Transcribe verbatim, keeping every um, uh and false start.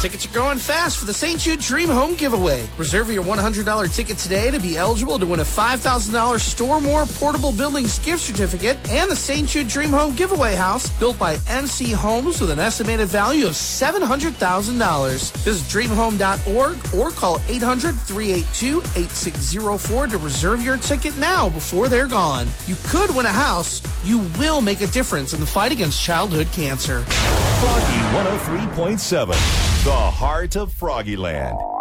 Tickets are going fast for the Saint Jude Dream Home Giveaway. Reserve your one hundred dollars ticket today to be eligible to win a five thousand dollars Store More Portable Buildings gift certificate and the Saint Jude Dream Home Giveaway house built by N C Homes with an estimated value of seven hundred thousand dollars. Visit dream home dot org or call eight hundred, three eight two, eight six zero four to reserve your ticket now before they're gone. You could win a house. You will make a difference in the fight against childhood cancer. Froggy one oh three point seven, the heart of Froggyland.